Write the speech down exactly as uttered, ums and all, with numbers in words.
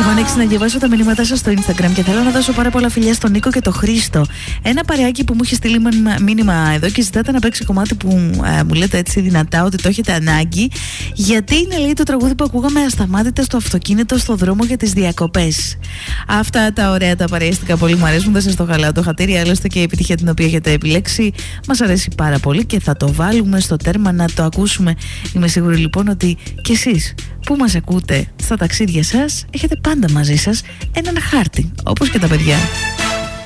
Έχω ανοίξει να διαβάσω τα μηνύματά σας στο Instagram και θέλω να δώσω πάρα πολλά φιλιά στον Νίκο και τον Χρήστο. Ένα παρεάκι που μου έχει στείλει μήνυμα εδώ και ζητάτε να παίξει κομμάτι που ε, μου λέτε έτσι δυνατά ότι το έχετε ανάγκη. Γιατί είναι, λέει, το τραγούδι που ακούγαμε ασταμάτητα στο αυτοκίνητο στο δρόμο για τις διακοπές. Αυτά τα ωραία τα παρείστικα πολύ μου αρέσουν. Δεν σας το χαλάω το χατήρι. Άλλωστε και η επιτυχία την οποία έχετε επιλέξει μας αρέσει πάρα πολύ και θα το βάλουμε στο τέρμα να το ακούσουμε. Είμαι σίγουρη λοιπόν ότι κι εσείς που μας ακούτε στα ταξίδια σας έχετε πάντα μαζί σας έναν χάρτη, όπως και τα παιδιά.